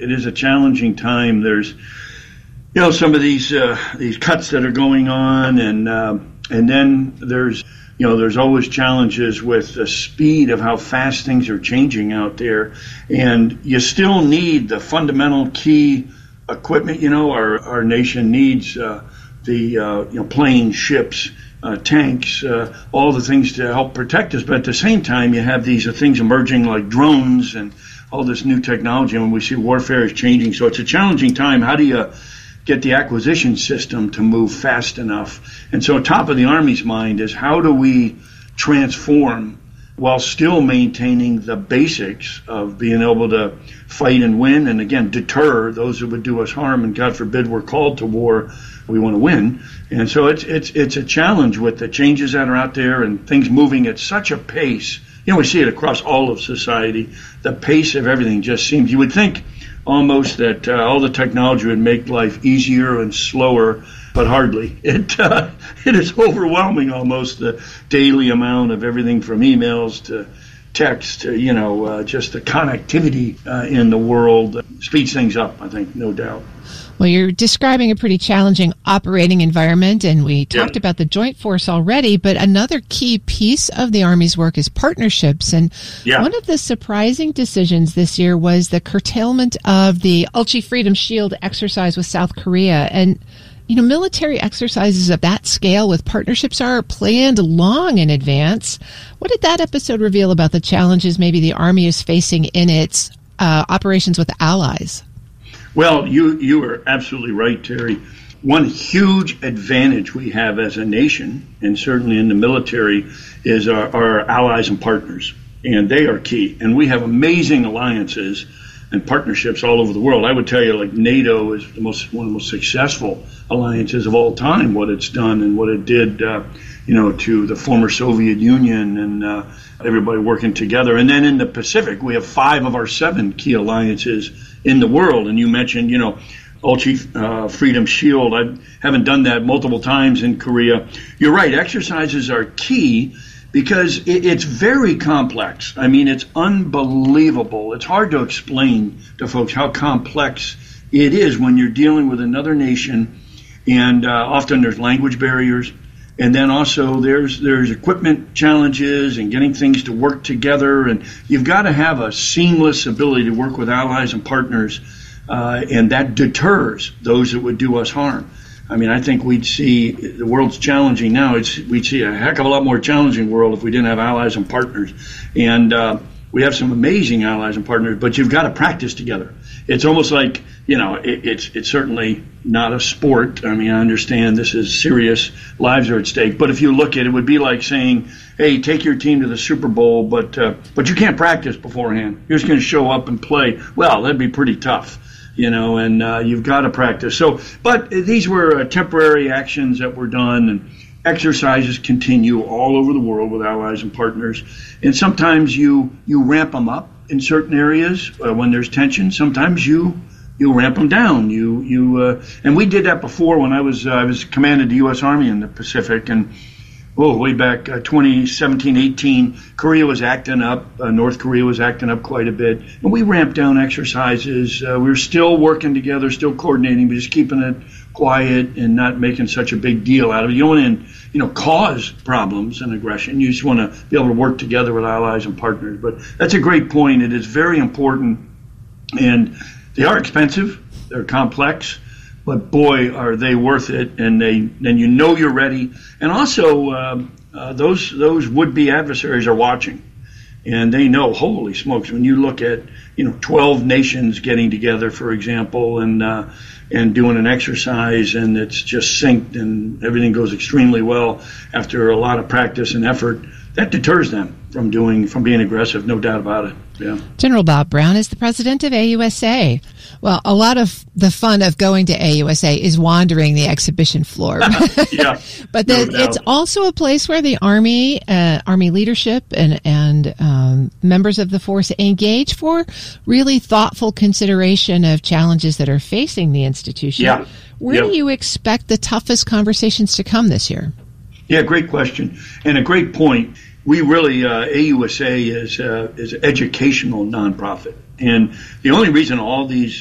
It is a challenging time. There's, some of these cuts that are going on, and then there's always challenges with the speed of how fast things are changing out there, and you still need the fundamental key equipment. Our nation needs the planes, ships, tanks, all the things to help protect us. But at the same time, you have these things emerging like drones and all this new technology, and we see warfare is changing. So it's a challenging time. How do you get the acquisition system to move fast enough? And so top of the Army's mind is, how do we transform while still maintaining the basics of being able to fight and win, and again, deter those who would do us harm, and God forbid we're called to war, we want to win. And so it's a challenge with the changes that are out there and things moving at such a pace. We see it across all of society. The pace of everything just seems, you would think almost that all the technology would make life easier and slower, but hardly. It is overwhelming almost, the daily amount of everything from emails to text to, just the connectivity in the world speeds things up, I think, no doubt. Well, you're describing a pretty challenging operating environment, and we talked about the Joint Force already, but another key piece of the Army's work is partnerships. And one of the surprising decisions this year was the curtailment of the Ulchi Freedom Shield exercise with South Korea. And military exercises of that scale with partnerships are planned long in advance. What did that episode reveal about the challenges maybe the Army is facing in its operations with allies? Well, you are absolutely right, Terry. One huge advantage we have as a nation, and certainly in the military, is our allies and partners. And they are key. And we have amazing alliances and partnerships all over the world. I would tell you, like, NATO is one of the most successful alliances of all time, what it's done and what it did, to the former Soviet Union, and everybody working together. And then in the Pacific, we have 5 of our 7 key alliances in the world. And you mentioned, Ulchi Freedom Shield. I haven't done that multiple times in Korea. You're right, exercises are key because it's very complex. I mean, it's unbelievable. It's hard to explain to folks how complex it is when you're dealing with another nation, and often there's language barriers, and then also there's equipment challenges and getting things to work together, and you've got to have a seamless ability to work with allies and partners, and that deters those that would do us harm. I mean, I think we'd see the world's challenging now. We'd see a heck of a lot more challenging world if we didn't have allies and partners. And we have some amazing allies and partners, but you've got to practice together. It's almost like, it's certainly not a sport. I mean, I understand this is serious. Lives are at stake. But if you look at it, it would be like saying, hey, take your team to the Super Bowl, but you can't practice beforehand. You're just going to show up and play. Well, that'd be pretty tough. And you've got to practice. But these were temporary actions that were done, and exercises continue all over the world with allies and partners. And sometimes you ramp them up in certain areas when there's tension. Sometimes you ramp them down. And we did that before when I was commanded the U.S. Army in the Pacific, and way back 2017-18, Korea was acting up. North Korea was acting up quite a bit. And we ramped down exercises. We were still working together, still coordinating, but just keeping it quiet and not making such a big deal out of it. You don't want to, cause problems and aggression. You just want to be able to work together with allies and partners. But that's a great point. It is very important. And they are expensive. They're complex. But boy, are they worth it, and then you're ready. And also, those would-be adversaries are watching, and they know, holy smokes, when you look at 12 nations getting together, for example, and doing an exercise, and it's just synced, and everything goes extremely well after a lot of practice and effort, that deters them from being aggressive, no doubt about it. Yeah. General Bob Brown is the president of AUSA. Well, a lot of the fun of going to AUSA is wandering the exhibition floor. Yeah, but it's also a place where the Army leadership and members of the force engage for really thoughtful consideration of challenges that are facing the institution. Yeah. Where do you expect the toughest conversations to come this year? Yeah, great question and a great point. We really, AUSA is an educational nonprofit. And the only reason all these